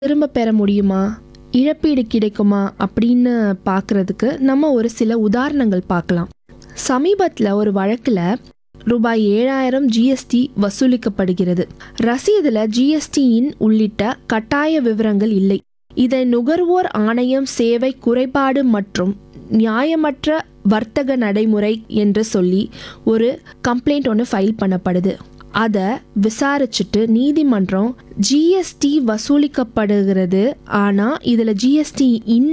திரும்ப பெற முடியுமா, இழப்பீடு கிடைக்குமா அப்படின்னு பார்க்கறதுக்கு நம்ம ஒரு சில உதாரணங்கள் பார்க்கலாம். சமீபத்தில் ஒரு வழக்கில் ரூபாய் 7,000 ஜிஎஸ்டி வசூலிக்கப்படுகிறது. ரசீதில் ஜிஎஸ்டியின் உள்ளிட்ட கட்டாய விவரங்கள் இல்லை. இதை நுகர்வோர் ஆணையம் சேவை குறைபாடு மற்றும் நியாயமற்ற வர்த்தக நடைமுறை என்று சொல்லி ஒரு கம்ப்ளைண்ட் ஒன்று ஃபைல் பண்ணப்படுது. அதை விசாரிச்சுட்டு நீதிமன்றம் ஜிஎஸ்டி வசூலிக்கப்படுகிறது, ஆனால் இதில் ஜிஎஸ்டி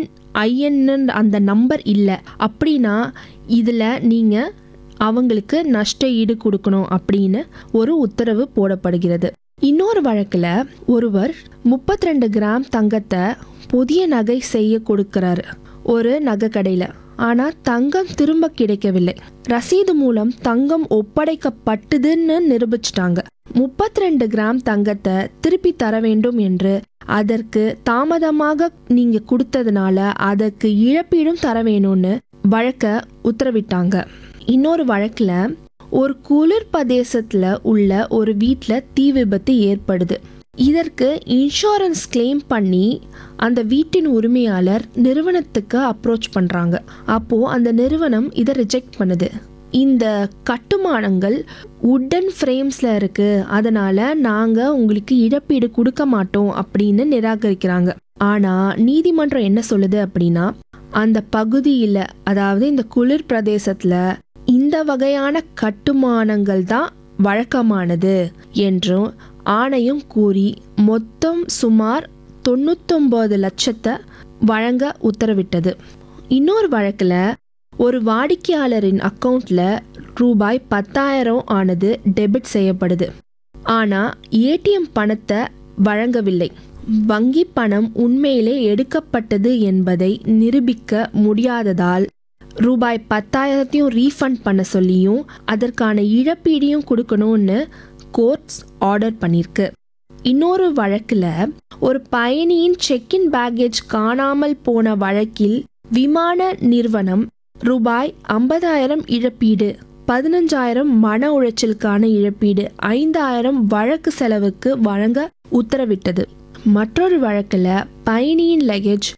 ஐஎன் அந்த நம்பர் இல்லை அப்படின்னா இதில் நீங்கள் அவங்களுக்கு நஷ்ட ஈடு கொடுக்கணும் அப்படின்னு ஒரு உத்தரவு போடப்படுகிறது. இன்னொரு வழக்கில் ஒருவர் 32 கிராம் தங்கத்தை புதிய நகை செய்ய கொடுக்கிறாரு ஒரு நகை கடையில். ஆனால் தங்கம் திரும்ப கிடைக்கவில்லை. ரசீது மூலம் தங்கம் ஒப்படைக்கப்பட்டதுன்னு நிரூபிச்சிட்டாங்க. 32 கிராம் தங்கத்தை திருப்பி தர வேண்டும் என்று, அதற்கு தாமதமாக நீங்க கொடுத்ததுனால அதற்கு இழப்பீடும் தர வேணும்னு வழக்க உத்தரவிட்டாங்க. இன்னொரு வழக்குல ஒரு குளிர் பிரதேசத்துல உள்ள ஒரு வீட்டில் தீ விபத்து ஏற்படுது. இதற்கு இன்சூரன்ஸ் கிளைம் பண்ணி அந்த வீட்டின் உரிமையாளர் நிறுவனத்துக்கு அப்ரோச் பண்றாங்க. அப்போ அந்த நிறுவனம் இதை ரிஜெக்ட் பண்ணுது. இந்த கட்டுமானங்கள் உட்டன் ஃப்ரேம்ஸ்ல இருக்கு, அதனால நாங்க உங்களுக்கு இழப்பீடு கொடுக்க மாட்டோம் அப்படின்னு நிராகரிக்கிறாங்க. ஆனா நீதிமன்றம் என்ன சொல்லுது அப்படின்னா, அந்த பகுதியில், அதாவது இந்த குளிர் பிரதேசத்துல இந்த வகையான கட்டுமானங்கள் தான் வழக்கமானது என்றும் ஆணையம் கூறி மொத்தம் சுமார் 99 லட்சத்தை வழங்க உத்தரவிட்டது. இன்னொரு வழக்கில் ஒரு வாடிக்கையாளரின் அக்கவுண்ட்ல ரூபாய் 10,000 ஆனது டெபிட் செய்யப்படுது. ஆனால் ஏடிஎம் பணத்தை வழங்கவில்லை. வங்கி பணம் உண்மையிலே எடுக்கப்பட்டது என்பதை நிரூபிக்க முடியாததால் ரூபாய் 10,000 ரீஃபண்ட் பண்ண சொல்லியும் அதற்கான இழப்பீடையும் கொடுக்கணும்னு கோர்ட்ஸ் ஆர்டர் பண்ணியிருக்கு. இன்னொரு வழக்கில் ஒரு பயணியின் செக்கின் பேக்கேஜ் காணாமல் போன வழக்கில் விமான நிறுவனம் ரூபாய் 50,000 இழப்பீடு, 15,000 மன உளைச்சலுக்கான இழப்பீடு, 5,000 வழக்கு செலவுக்கு வழங்க உத்தரவிட்டது. மற்றொரு வழக்கில் பயணியின் லக்கேஜ்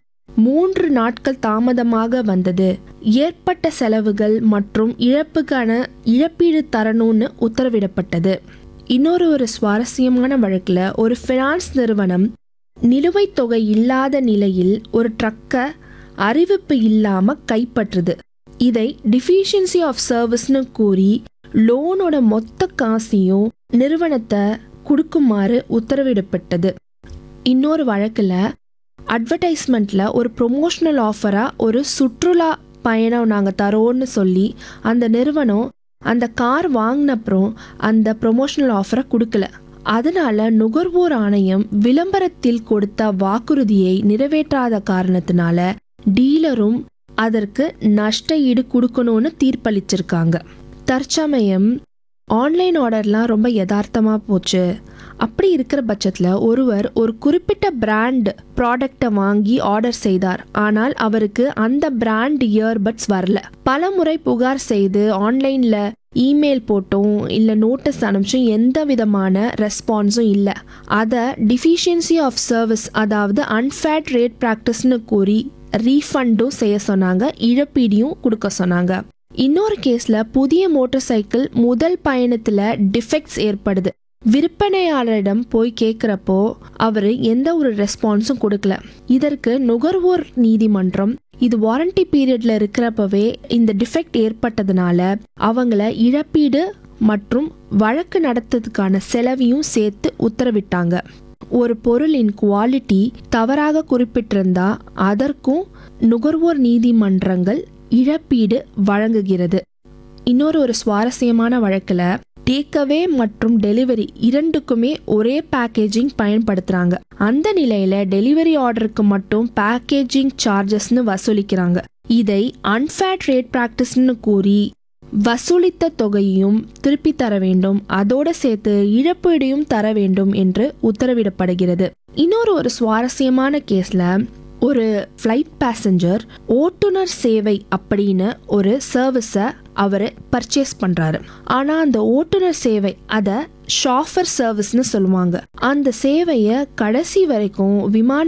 3 நாட்கள் தாமதமாக வந்தது, ஏற்பட்ட செலவுகள் மற்றும் இழப்புக்கான இழப்பீடு தரணும்னு உத்தரவிடப்பட்டது. இன்னொரு சுவாரஸ்யமான வழக்கில் ஒரு ஃபினான்ஸ் நிறுவனம் நிலுவைத் தொகை இல்லாத நிலையில் ஒரு ட்ரக்கை அறிவிப்பு இல்லாம கைப்பற்றுது. இதை டிஃபிஷியன்சி ஆஃப் சர்வீஸ்னு கூறி லோனோட மொத்த காசையும் நிறுவனத்தை கொடுக்குமாறு உத்தரவிடப்பட்டது. இன்னொரு வழக்கில் அட்வர்டைஸ்மெண்ட்ல ஒரு ப்ரொமோஷனல் ஆஃபரா ஒரு சுற்றுலா பயணம் நாங்கள் தரோன்னு சொல்லி அந்த நிறுவனம் அந்த கார் வாங்கினப்புறம் அந்த ப்ரொமோஷனல் ஆஃபரை கொடுக்கல. அதனால நுகர்வோர் ஆணையம் விளம்பரத்தில் கொடுத்த வாக்குறுதியை நிறைவேற்றாத காரணத்தினால டீலரும் அதற்கு நஷ்ட ஈடு கொடுக்கணும்னு தீர்ப்பளிச்சிருக்காங்க. தற்சமயம் ஆன்லைன் ஆர்டர்லாம் ரொம்ப யதார்த்தமா போச்சு. அப்படி இருக்கிற பட்சத்தில் ஒருவர் ஒரு குறிப்பிட்ட பிராண்ட் ப்ராடக்டை வாங்கி ஆர்டர் செய்தார். ஆனால் அவருக்கு அந்த பிராண்ட் இயர்பட்ஸ் வரல. பல முறை புகார் செய்து ஆன்லைன்ல இமெயில் போட்டும் இல்லை நோட்டீஸ் அனுப்பிச்சும் எந்த விதமான ரெஸ்பான்ஸும் இல்லை. அதை டிஃபிஷியன்சி ஆஃப் சர்வீஸ், அதாவது அன்ஃபேர் ட்ரேட் ப்ராக்டிஸ்னு கூறி ரீஃபண்டும் செய்ய சொன்னாங்க, இழப்பீடையும் கொடுக்க சொன்னாங்க. இன்னொரு கேஸ்ல புதிய மோட்டார் சைக்கிள் முதல் பயணத்துல டிஃபெக்ட்ஸ் ஏற்படுது. விற்பனையாளரிடம் போய் கேட்குறப்போ அவர் எந்த ஒரு ரெஸ்பான்ஸும் கொடுக்கல. இதற்கு நுகர்வோர் நீதிமன்றம் இது வாரண்டி பீரியட்ல இருக்கிறப்பவே இந்த டிஃபெக்ட் ஏற்பட்டதுனால அவங்கள இழப்பீடு மற்றும் வழக்கு நடத்துறதுக்கான செலவையும் சேர்த்து உத்தரவிட்டாங்க. ஒரு பொருளின் குவாலிட்டி தவறாக குறிப்பிட்டிருந்தா அதற்கும் நுகர்வோர் நீதிமன்றங்கள் இழப்பீடு வழங்குகிறது. இன்னொரு சுவாரஸ்யமான வழக்கில் டேக்அவே மற்றும் டெலிவரி இரண்டுக்குமே ஒரே பேக்கேஜிங் பயன்படுத்துறாங்க. அந்த நிலையில டெலிவரி ஆர்டருக்கு மட்டும் பேக்கேஜிங் சார்ஜஸ்னு வசூலிக்கிறாங்க. இதை அன்ஃபேர் ட்ரேட் பிராக்டிஸ்னு கூறி வசூலித்த தொகையையும் திருப்பி தர வேண்டும், அதோட சேர்த்து இழப்பீடையும் தர வேண்டும் என்று உத்தரவிடப்படுகிறது. இன்னொரு சுவாரஸ்யமான கேஸ்ல ஒரு ஃப்ளைட் பேசஞ்சர் ஓட்டுநர் சேவை அப்படின்னு ஒரு சர்வீஸை அவர் பர்ச்சேஸ் பண்றாரு. ஆனா அந்த ஓட்டுநர் சேவை அதை ஷாஃபர் சர்வீஸ்னு சொல்லுவாங்க. அந்த சேவையை கடைசி வரைக்கும் விமான